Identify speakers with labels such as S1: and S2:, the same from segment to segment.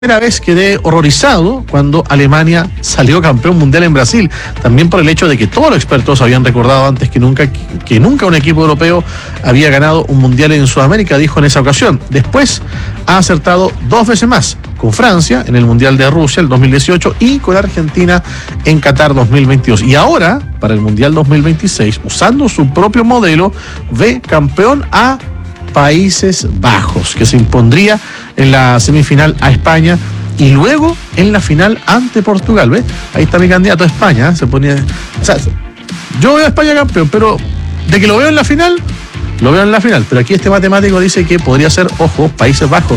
S1: primera vez quedé horrorizado cuando Alemania salió campeón mundial en Brasil, también por el hecho de que todos los expertos habían recordado antes que nunca un equipo europeo había ganado un mundial en Sudamérica, dijo en esa ocasión. Después ha acertado 2 veces más, con Francia en el Mundial de Rusia el 2018 y con Argentina en Qatar 2022. Y ahora, para el Mundial 2026, usando su propio modelo, ve campeón a Países Bajos, que se impondría en la semifinal a España y luego en la final ante Portugal. ¿Ves? Ahí está mi candidato a España, ¿eh? Se ponía, o sea, yo veo a España campeón, pero de que lo veo en la final, lo veo en la final. Pero aquí este matemático dice que podría ser, ojo, Países Bajos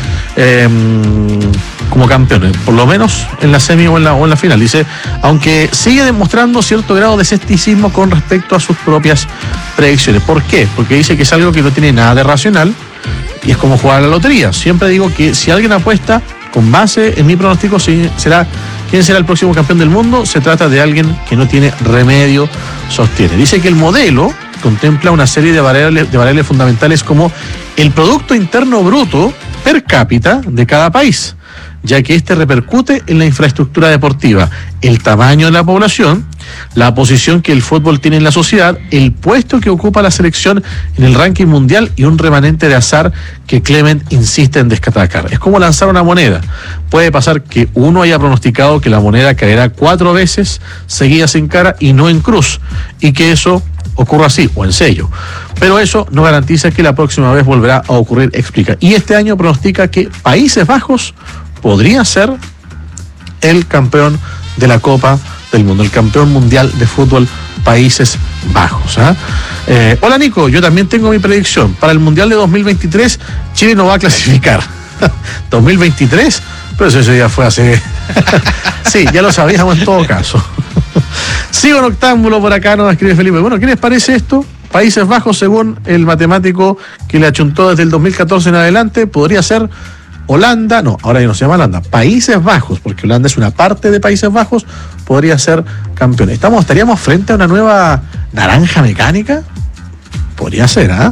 S1: como campeones, por lo menos en la semi o en la final. Dice, aunque sigue demostrando cierto grado de escepticismo con respecto a sus propias predicciones. ¿Por qué? Porque dice que es algo que no tiene nada de racional y es como jugar a la lotería. Siempre digo que si alguien apuesta con base en mi pronóstico, ¿quién será el próximo campeón del mundo? Se trata de alguien que no tiene remedio, sostiene. Dice que el modelo contempla una serie de variables fundamentales como el Producto Interno Bruto per cápita de cada país, ya que este repercute en la infraestructura deportiva, el tamaño de la población, la posición que el fútbol tiene en la sociedad, el puesto que ocupa la selección en el ranking mundial y un remanente de azar que Clement insiste en destacar. Es como lanzar una moneda. Puede pasar que uno haya pronosticado que la moneda caerá 4 veces seguidas en cara y no en cruz, y que eso ocurra así, o en sello. Pero eso no garantiza que la próxima vez volverá a ocurrir, explica. Y este año pronostica que Países Bajos podría ser el campeón de la Copa del Mundo, el campeón mundial de fútbol, Países Bajos. Hola Nico, yo también tengo mi predicción. Para el Mundial de 2023, Chile no va a clasificar. ¿2023? Pero eso ya fue hace... Sí, ya lo sabíamos en todo caso. Sigo en octámbulo por acá, nos escribe Felipe. Bueno, ¿qué les parece esto? Países Bajos, según el matemático que le achuntó desde el 2014 en adelante, podría ser Holanda, no, ahora ya no se llama Holanda, Países Bajos, porque Holanda es una parte de Países Bajos, podría ser campeón. ¿Estaríamos frente a una nueva naranja mecánica? Podría ser,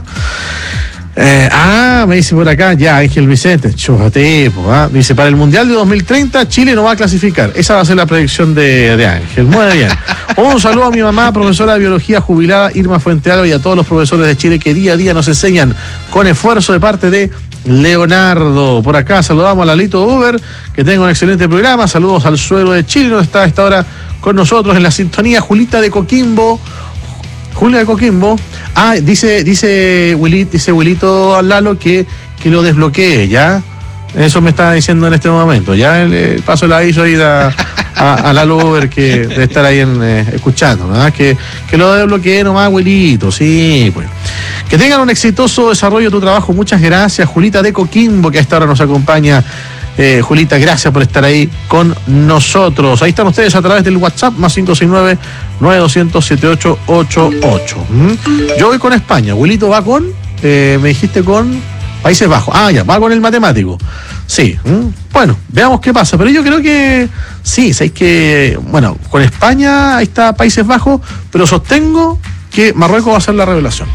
S1: me dice por acá, ya, Ángel Vicente, dice, para el Mundial de 2030, Chile no va a clasificar. Esa va a ser la predicción de Ángel. Muy bien. Un saludo a mi mamá, profesora de biología jubilada, Irma Fuentealba, y a todos los profesores de Chile que día a día nos enseñan con esfuerzo de parte de Leonardo. Por acá saludamos a Lalito Uber, que tenga un excelente programa. Saludos al suegro de Chile, no está a esta hora con nosotros en la sintonía. Julia de Coquimbo. Dice Wilito al Lalo que lo desbloquee, ¿ya? Eso me está diciendo en este momento. Ya el paso la hizo ahí a Lalo Uber, que debe estar ahí escuchando, ¿verdad? Que lo desbloquee nomás, Wilito, sí, pues. Que tengan un exitoso desarrollo de tu trabajo. Muchas gracias, Julita de Coquimbo, que a esta hora nos acompaña. Julita, gracias por estar ahí con nosotros. Ahí están ustedes a través del WhatsApp, más 569-9200-7888. Yo voy con España. Wilito va con, me dijiste con Países Bajos. Ya, va con el matemático. Sí. Bueno, veamos qué pasa. Pero yo creo que sí, sabéis que, bueno, con España ahí está Países Bajos, pero sostengo que Marruecos va a ser la revelación.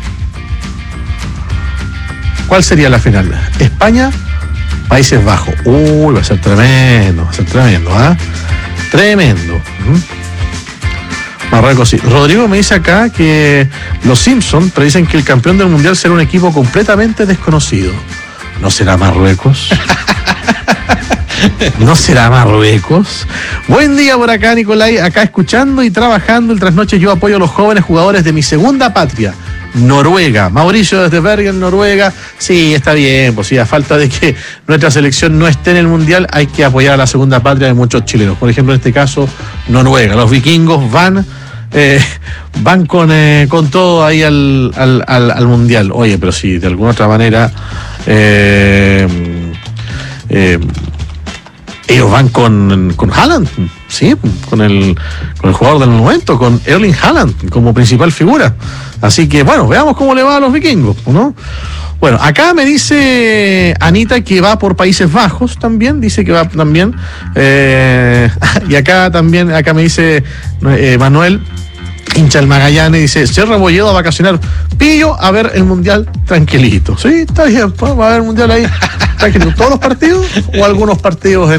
S1: ¿Cuál sería la final? España, Países Bajos. Va a ser tremendo, Tremendo. Marruecos, sí. Rodrigo me dice acá que los Simpsons predicen que el campeón del mundial será un equipo completamente desconocido. ¿No será Marruecos? ¿No será Marruecos? Buen día por acá, Nicolai, acá escuchando y trabajando el trasnoche. Yo apoyo a los jóvenes jugadores de mi segunda patria, Noruega. Mauricio desde Bergen, Noruega. Sí, está bien, pues sí, a falta de que nuestra selección no esté en el mundial, hay que apoyar a la segunda patria de muchos chilenos. Por ejemplo, en este caso, Noruega. Los vikingos van con todo ahí al mundial. Oye, pero sí, de alguna otra manera ellos van con Haaland, sí, con el jugador del momento, con Erling Haaland como principal figura. Así que, bueno, veamos cómo le va a los vikingos, ¿no? Bueno, acá me dice Anita que va por Países Bajos también, dice que va también. Y acá me dice Manuel hincha el Magallanes, dice, ser Rebolledo a vacacionar, Pillo a ver el Mundial tranquilito. Sí, está bien, va a haber el Mundial ahí tranquilito. ¿Todos los partidos o algunos partidos